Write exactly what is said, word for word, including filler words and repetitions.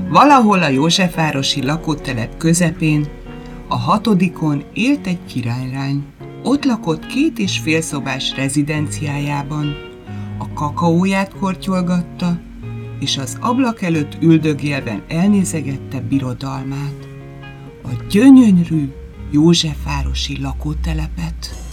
Valahol a józsefvárosi lakótelep közepén, a hatodikon élt egy királylány. Ott lakott két és fél szobás rezidenciájában, a kakaóját kortyolgatta, és az ablak előtt üldögélven elnézegette birodalmát, a gyönyörű józsefvárosi lakótelepet.